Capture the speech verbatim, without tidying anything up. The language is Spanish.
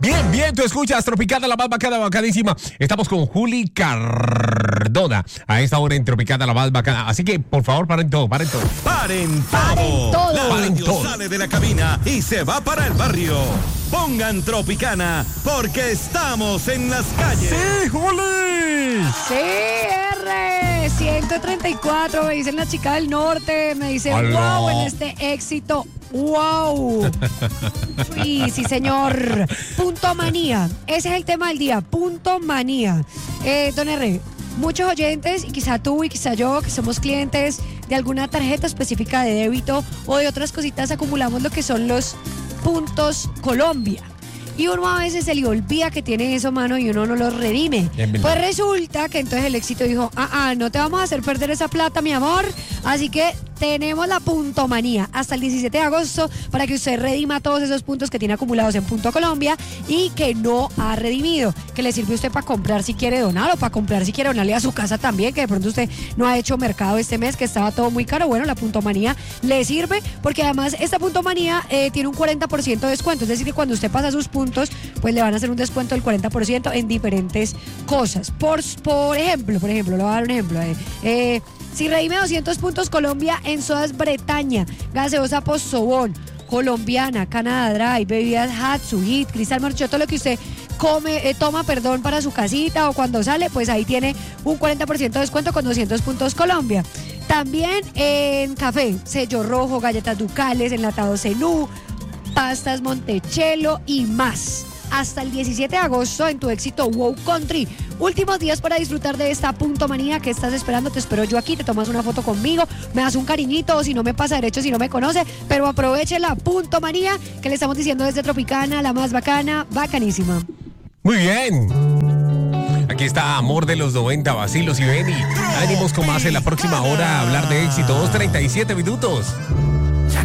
Bien, bien, tú escuchas Tropicana, la más bacana, bacadísima. Estamos con Juli Cardona a esta hora en Tropicana, la más bacana. Así que, por favor, paren todo, paren todo. ¡Paren todo! ¡Paren todo! La Paren radio todo. sale de la cabina y se va para el barrio. Pongan Tropicana porque estamos en las calles. ¡Sí, Juli! Sí, R ciento treinta y cuatro, me dicen la chica del norte, me dicen Aló. wow en este éxito, wow. Sí, sí señor. Punto manía, ese es el tema del día, punto manía. Eh, don R, muchos oyentes, y quizá tú y quizá yo, que somos clientes de alguna tarjeta específica de débito o de otras cositas, acumulamos lo que son los puntos Colombia. Y uno a veces se le olvida que tiene eso, mano, y uno no lo redime. Es verdad. Pues resulta que entonces el éxito dijo, ah, ah, no te vamos a hacer perder esa plata, mi amor. Así que tenemos la puntomanía hasta el diecisiete de agosto para que usted redima todos esos puntos que tiene acumulados en Punto Colombia y que no ha redimido. Que le sirve a usted para comprar si quiere donar o para comprar si quiere donarle a su casa también, que de pronto usted no ha hecho mercado este mes, que estaba todo muy caro. Bueno, la puntomanía le sirve porque además esta puntomanía eh, tiene un cuarenta por ciento de descuento. Es decir, que cuando usted pasa sus puntos, pues le van a hacer un descuento del cuarenta por ciento en diferentes cosas. Por, por ejemplo, por ejemplo, le voy a dar un ejemplo. Eh, eh, si redime doscientos puntos Colombia en sodas Bretaña, gaseosa Postobón, colombiana, Canada Dry, bebidas Hatsu, Hit, Cristal Marchó, todo lo que usted come, eh, toma, perdón, para su casita o cuando sale, pues ahí tiene un cuarenta por ciento de descuento con doscientos puntos Colombia. También en café, sello rojo, galletas ducales, enlatados Zenú, pastas Montechelo y más. Hasta el diecisiete de agosto en tu éxito Wow Country. Últimos días para disfrutar de esta puntomanía. ¿Qué estás esperando? Te espero yo aquí, te tomas una foto conmigo, me das un cariñito, o si no me pasa derecho, si no me conoce, pero aproveche la puntomanía que le estamos diciendo desde Tropicana, la más bacana, bacanísima. Muy bien. Aquí está Amor de los noventa, Vacilos y Benny. Venimos con más en la próxima hora a hablar de éxito. dos treinta y siete minutos.